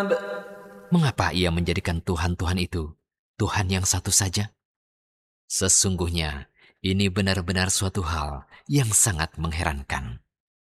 Mengapa ia menjadikan Tuhan-Tuhan itu Tuhan yang satu saja? Sesungguhnya, ini benar-benar suatu hal yang sangat mengherankan.